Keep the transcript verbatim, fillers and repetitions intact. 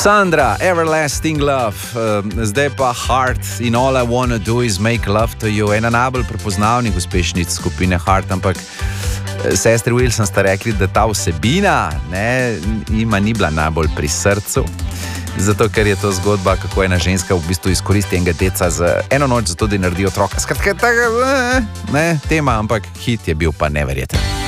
Sandra, Everlasting Love, zdaj pa Heart in All I Wanna Do Is Make Love To You, ena najbolj prepoznavnih uspešnic skupine Heart, ampak sestri Wilson sta rekli, da ta vsebina ne, ima ni bila najbolj pri srcu, zato ker je to zgodba, kako ena ženska v bistvu izkoristi enega deca za eno noč, zato da naredi otroka. Skratka, taka, ne, tema, ampak hit je bil pa neverjeten.